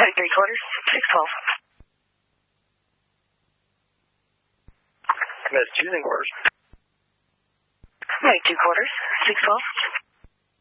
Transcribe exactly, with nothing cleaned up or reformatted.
Right, three quarters, six twelve. Commit choosing quarters. Right, two quarters, six twelve.